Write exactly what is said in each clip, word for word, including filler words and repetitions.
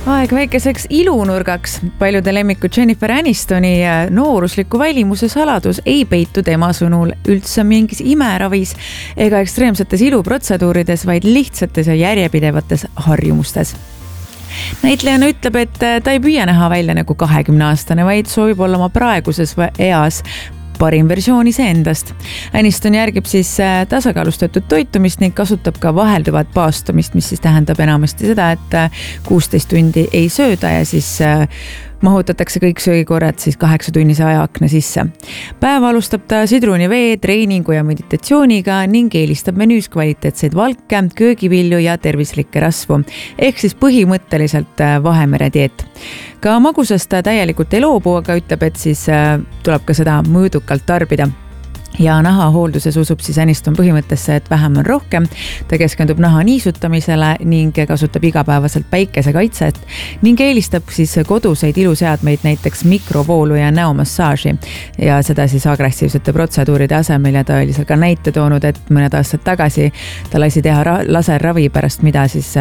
Aeg väikeseks ilunurgaks. Paljude lemmiku Jennifer Anistoni noorusliku välimuse saladus ei peitu tema sõnul üldse mingis imeravis ega ekstreemsetes iluprotseduurides, vaid lihtsates ja järjepidevates harjumustes. Näitlejana ütleb, et ta ei püüa näha välja nagu kahekümne aastane, vaid soovib olla oma praeguses eas parim versioon iseendast. Aniston järgib siis tasakaalustatud toitumist ning kasutab ka vahelduvat paastumist, mis siis tähendab enamasti seda, et kuusteist tundi ei sööda ja siis mahutatakse kõik söögikorrad siis kaheksa tunnise ajaakna sisse. Päeva alustab ta sidrunivee, treeningu ja meditatsiooniga ning eelistab menüüs kvaliteetseid valke, köögivilju ja tervislikke rasvu. Ehk siis põhimõtteliselt Vahemere dieet. Ka magusast ta täielikult ei loobu, aga ütleb, et siis tuleb ka seda mõõdukalt tarbida. Ja naha hoolduses usub siis Aniston põhimõttesse, et vähem on rohkem. Ta keskendub naha niisutamisele ning kasutab igapäevaselt päikesekaitset ning eelistab siis koduseid iluseadmeid, näiteks mikrovoolu ja näomassaaži ja seda siis agressiivsete protseduuride asemel. Ja ta oli seal ka näite toonud, et mõned aastad tagasi ta lasi teha laserravi, pärast mida siis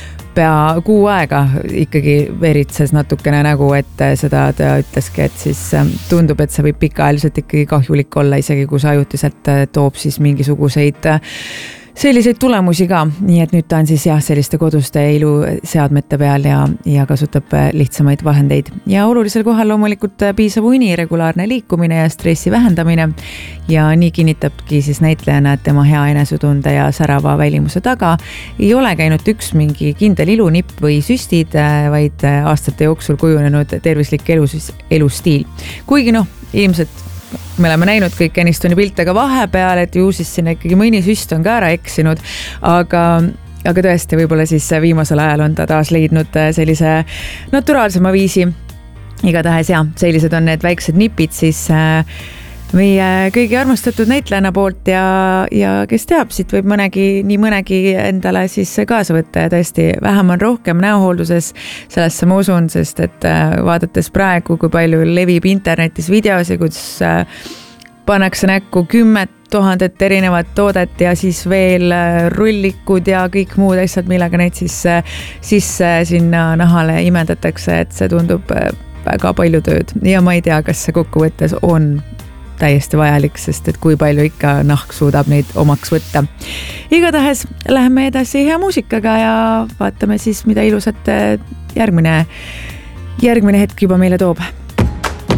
pea kuu aega ikkagi veritses natukene nägu, et seda ta ütleski, et siis tundub, et see võib pikaajaliselt ikkagi kahjulik olla, isegi kui see ajutiselt toob siis mingisuguseid selliseid tulemusi ka. Nii et nüüd ta on siis jah, selliste koduste iluseadmete peal ja, ja kasutab lihtsamaid vahendeid. Ja olulisel kohal loomulikult piisav uni, regulaarne liikumine ja stressi vähendamine. Ja nii kinnitabki siis näitlejana, et tema hea enesetunde ja särava välimuse taga ei ole käinud üks mingi kindel ilunipp või süstid, vaid aastate jooksul kujunenud tervislik elus, elustiil. Kuigi noh, ilmselt me oleme näinud kõik Anistoni pilte ka vahepeal, et ju siis sinna ikkagi mõni süst on ka ära eksinud, aga, aga tõesti võib-olla siis viimasel ajal on ta taas leidnud sellise naturaalsema viisi. Igatahes jah, sellised on need väiksed nipid siis meie kõigi armastatud näitlejana poolt ja, ja kes teab, siit võib mõnegi, nii mõnegi endale siis kaasa võtta ja tõesti vähem on rohkem näohoolduses, sellesse ma usun, sest et vaadates praegu, kui palju levib internetis videosi, kus pannakse näkku kümmet tuhandet erinevat toodet ja siis veel rullikud ja kõik muud asjad, millega neid siis sisse sinna nahale imendatakse, et see tundub väga palju tööd ja ma ei tea, kas see kokkuvõttes on täiesti vajalik, sest et kui palju ikka nahk suudab neid omaks võtta. Igatahes läheme edasi hea muusikaga ja vaatame siis, mida ilusat järgmine, järgmine hetk juba meile toob.